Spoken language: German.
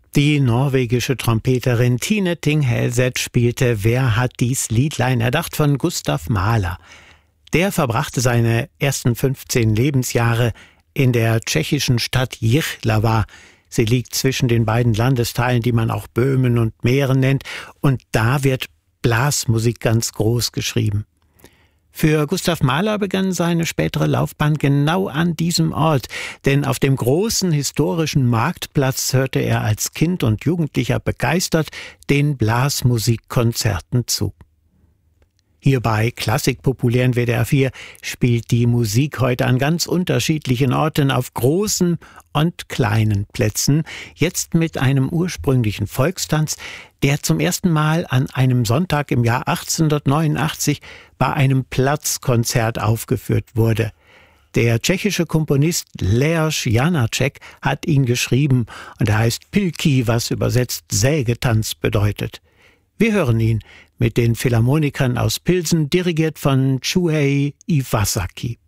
Die norwegische Trompeterin Tine Thing Helseth spielte »Wer hat dies Liedlein?«, erdacht von Gustav Mahler. Der verbrachte seine ersten 15 Lebensjahre in der tschechischen Stadt Jihlava. Sie liegt zwischen den beiden Landesteilen, die man auch Böhmen und Mähren nennt, und da wird Blasmusik ganz groß geschrieben. Für Gustav Mahler begann seine spätere Laufbahn genau an diesem Ort, denn auf dem großen historischen Marktplatz hörte er als Kind und Jugendlicher begeistert den Blasmusikkonzerten zu. Hier bei Klassik populär in WDR 4 spielt die Musik heute an ganz unterschiedlichen Orten auf großen und kleinen Plätzen. Jetzt mit einem ursprünglichen Volkstanz, der zum ersten Mal an einem Sonntag im Jahr 1889 bei einem Platzkonzert aufgeführt wurde. Der tschechische Komponist Leoš Janáček hat ihn geschrieben und er heißt Pilký, was übersetzt Sägetanz bedeutet. Wir hören ihn mit den Philharmonikern aus Pilsen, dirigiert von Shuhei Iwasaki.